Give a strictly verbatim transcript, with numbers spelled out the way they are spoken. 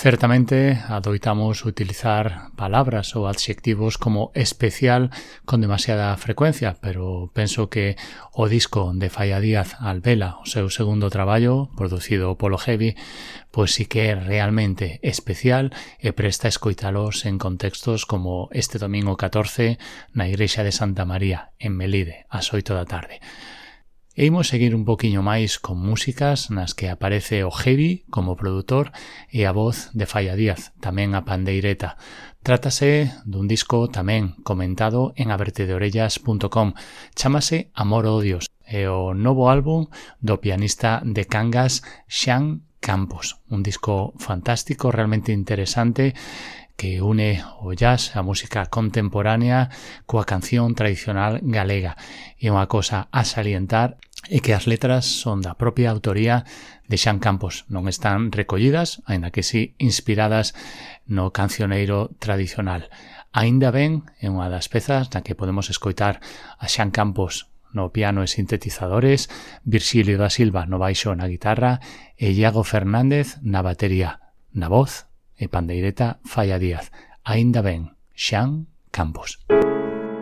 Certamente adoitamos utilizar palabras ou adxectivos como especial con demasiada frecuencia, pero penso que o disco de Falla Díaz Albela, o seu segundo traballo, producido polo Heavy, pois sí que é realmente especial e presta a escoitalos en contextos como este domingo catorce na Igrexa de Santa María, en Melide, ás oito da tarde. E imos seguir un poquinho máis con músicas nas que aparece o Heavy como produtor e a voz de Falla Díaz, tamén a pandeireta. Trátase dun disco tamén comentado en a verte de orellas punto com. Chámase Amor Odios, e o novo álbum do pianista de Cangas, Xan Campos. Un disco fantástico, realmente interesante, que une o jazz, a música contemporánea, coa canción tradicional galega. E unha cosa a salientar é que as letras son da propia autoría de Xan Campos. Non están recollidas, aínda que sí inspiradas no cancioneiro tradicional. Aínda ben é unha das pezas na que podemos escoitar a Xan Campos no piano e sintetizadores, Virxilio da Silva no baixo na guitarra e Iago Fernández na batería. Na voz e pandeireta Falla Díaz. Aínda ben, Xan Campos.